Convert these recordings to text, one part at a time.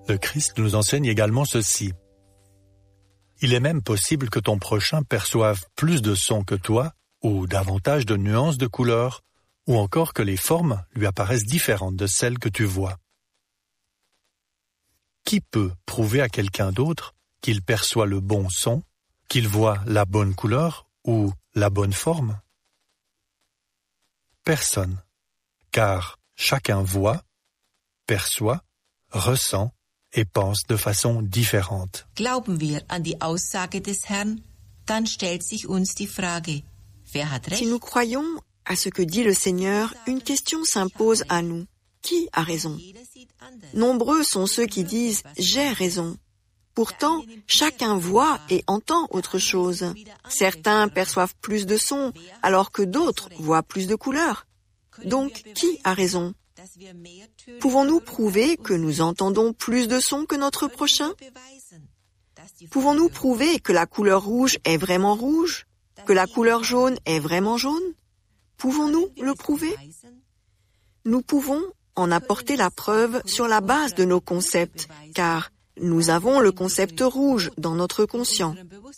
Le Christ nous enseigne également ceci. Il est même possible que ton prochain perçoive plus de sons que toi, ou davantage de nuances de couleurs, ou encore que les formes lui apparaissent différentes de celles que tu vois. Qui peut prouver à quelqu'un d'autre qu'il perçoit le bon son, qu'il voit la bonne couleur ou la bonne forme? Personne, car chacun voit, perçoit, ressent et pense de façon différente. Glauben wir an die Aussage des Herrn, dann stellt sich uns die Frage, wer hat recht? Si nous croyons à ce que dit le Seigneur, une question s'impose à nous. Qui a raison? Nombreux sont ceux qui disent « j'ai raison ». Pourtant, chacun voit et entend autre chose. Certains perçoivent plus de sons, alors que d'autres voient plus de couleurs. Donc, qui a raison? Pouvons-nous prouver que nous entendons plus de sons que notre prochain? Pouvons-nous prouver que la couleur rouge est vraiment rouge? Que la couleur jaune est vraiment jaune? Pouvons-nous le prouver? Nous pouvons en apporter la preuve sur la base de nos concepts, car nous avons le concept rouge dans notre conscient.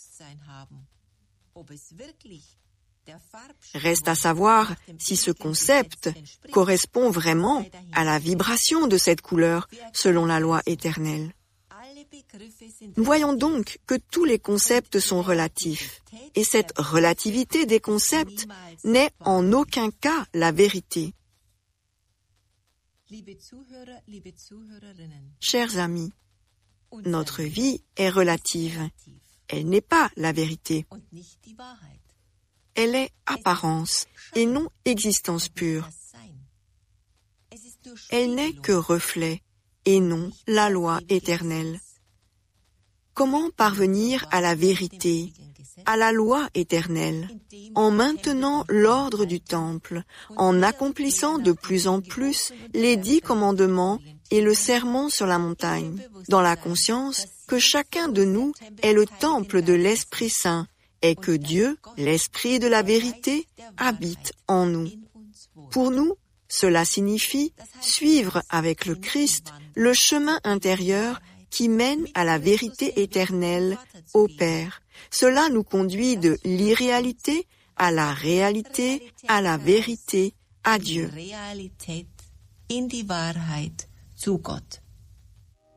Reste à savoir si ce concept correspond vraiment à la vibration de cette couleur selon la loi éternelle. Nous voyons donc que tous les concepts sont relatifs, et cette relativité des concepts n'est en aucun cas la vérité. Chers amis, notre vie est relative. Elle n'est pas la vérité. Elle est apparence et non existence pure. Elle n'est que reflet et non la loi éternelle. Comment parvenir à la vérité, à la loi éternelle, en maintenant l'ordre du temple, en accomplissant de plus en plus les 10 commandements et le sermon sur la montagne, dans la conscience que chacun de nous est le temple de l'Esprit Saint et que Dieu, l'Esprit de la vérité, habite en nous. Pour nous, cela signifie suivre avec le Christ le chemin intérieur qui mène à la vérité éternelle, au Père. Cela nous conduit de l'irréalité à la réalité, à la vérité, à Dieu. In die Wahrheit zu Gott.